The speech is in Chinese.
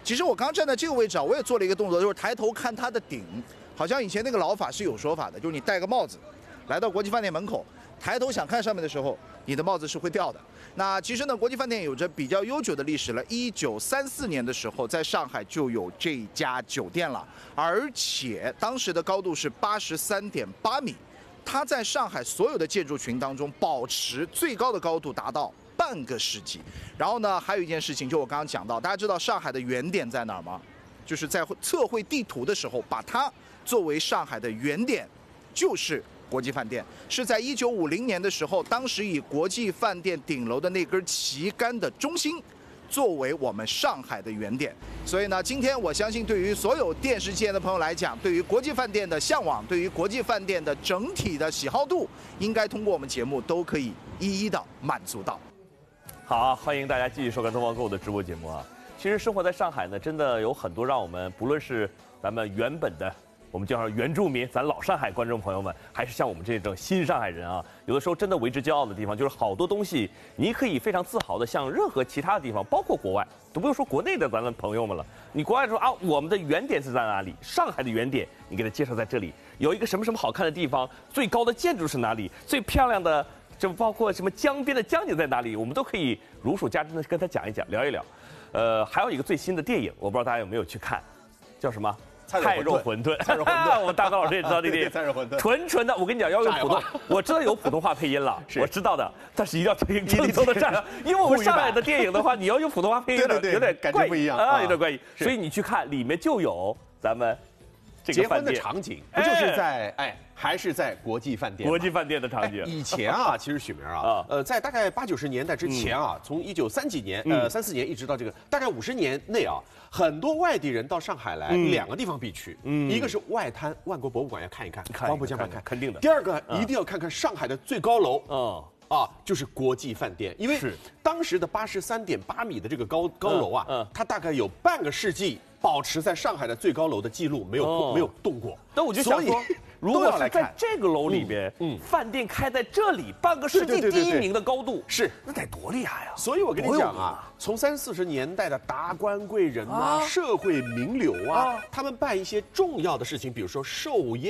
其实我刚站在这个位置啊，我也做了一个动作，就是抬头看它的顶。好像以前那个老法是有说法的，就是你戴个帽子，来到国际饭店门口，抬头想看上面的时候，你的帽子是会掉的。那其实呢，国际饭店有着比较悠久的历史了。1934年的时候，在上海就有这家酒店了，而且当时的高度是83.8米，它在上海所有的建筑群当中保持最高的高度达到半个世纪。然后呢，还有一件事情，就我刚刚讲到，大家知道上海的原点在哪儿吗？就是在测绘地图的时候，把它作为上海的原点，就是国际饭店，是在1950年的时候，当时以国际饭店顶楼的那根旗杆的中心，作为我们上海的原点。所以呢，今天我相信对于所有电视机前的朋友来讲，对于国际饭店的向往，对于国际饭店的整体的喜好度，应该通过我们节目都可以一一的满足到。 好，欢迎大家继续收看东方购的直播节目啊！其实生活在上海呢，真的有很多让我们不论是咱们原本的。我们叫原住民，咱老上海观众朋友们，还是像我们这种新上海人啊，有的时候真的为之骄傲的地方，就是好多东西你可以非常自豪的向任何其他的地方，包括国外，都不用说国内的咱们朋友们了。你国外说啊，我们的原点是在哪里？上海的原点，你给他介绍在这里，有一个什么什么好看的地方，最高的建筑是哪里，最漂亮的，就包括什么江边的江景在哪里，我们都可以如数家珍的跟他讲一讲，聊一聊。还有一个最新的电影，我不知道大家有没有去看，叫什么？菜肉馄饨，菜肉馄饨，我们大高老师也知道这个菜肉馄饨， 纯的。我跟你讲，要用普通，我知道有普通话配音了，我知道的，但是一定要听正宗的这样，因为我们上海的电影的话，你要用普通话配音，有点感觉不一样啊，有点怪异。所以你去看，里面就有咱们这个结婚的场景，不就是在还是在国际饭店？ 国际饭店的场景。 以前啊，其实许明啊，在大概80、90年代之前啊，从1930几年、34年一直到这个大概50年内啊，很多外地人到上海来，两个地方必去，一个是外滩万国博物馆要看一看，黄浦江畔看， 肯定的。 第二个一定要看看上海的最高楼，就是国际饭店，因为当时的83.8米的这个高楼啊，它大概有半个世纪保持在上海的最高楼的记录没有动过。 但我就想说，如果是在这个楼里边，饭店开在这里，半个世纪第一名的高度， 是那得多厉害啊！ 所以我跟你讲啊，从30、40年代的达官贵人啊、社会名流啊，他们办一些重要的事情，比如说寿宴。